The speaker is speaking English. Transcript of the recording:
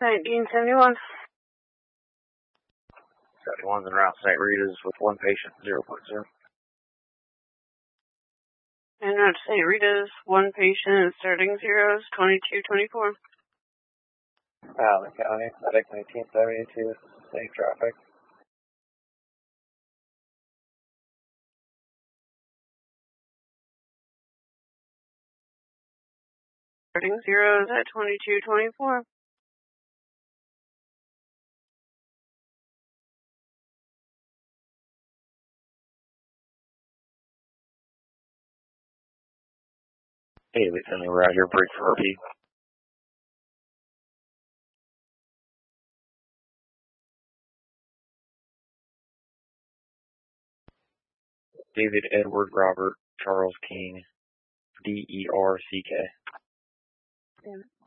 1971. 71's en route St. Rita's with one patient, 0.0. En route to St. Rita's, one patient, starting zeros, 2224. Allen County, medic 1972, safe traffic. Starting zeros at 2224. Haley Finley, we're out here, break for RP. David Edward Robert Charles King, DERCK. Damn it.